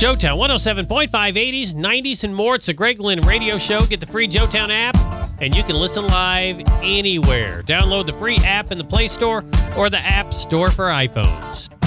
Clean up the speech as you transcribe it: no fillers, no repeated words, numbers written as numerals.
Joetown 107.5, 80s, 90s, and more. It's a Greg Lynn radio show. Get the free Joetown app, and you can listen live anywhere. Download the free app in the Play Store or the App Store for iPhones.